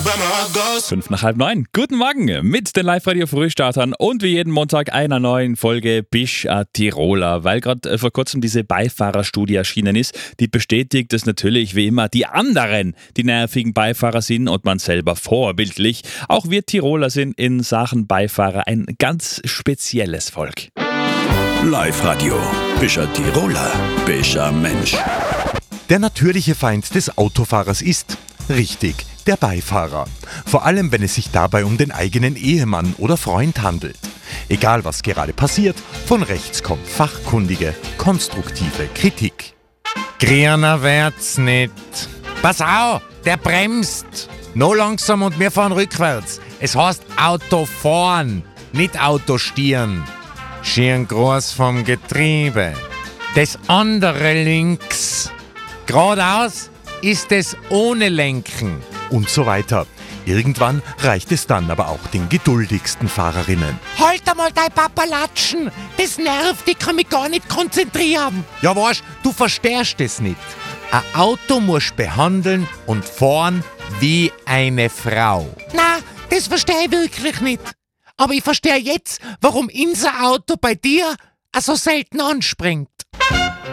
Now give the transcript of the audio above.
8:55. Guten Morgen mit den Live-Radio-Frühstartern und wie jeden Montag einer neuen Folge Bisch a Tiroler. Weil gerade vor kurzem diese Beifahrerstudie erschienen ist, die bestätigt, dass natürlich wie immer die anderen die nervigen Beifahrer sind und man selber vorbildlich. Auch wir Tiroler sind in Sachen Beifahrer ein ganz spezielles Volk. Live-Radio. Bisch a Tiroler. Bisch a Mensch. Der natürliche Feind des Autofahrers ist, richtig, der Beifahrer. Vor allem, wenn es sich dabei um den eigenen Ehemann oder Freund handelt. Egal was gerade passiert, von rechts kommt fachkundige, konstruktive Kritik. Grüner wird's nicht. Pass auf, der bremst. No langsam und wir fahren rückwärts. Es heißt Auto fahren, nicht Auto stieren. Schön groß vom Getriebe. Das andere links. Geradeaus ist es ohne Lenken. Und so weiter. Irgendwann reicht es dann aber auch den geduldigsten Fahrerinnen. Halt einmal dein Papalatschen! Das nervt, ich kann mich gar nicht konzentrieren. Ja weißt, du verstehst es nicht. Ein Auto musst behandeln und fahren wie eine Frau. Na, das verstehe ich wirklich nicht. Aber ich verstehe jetzt, warum unser Auto bei dir so selten anspringt.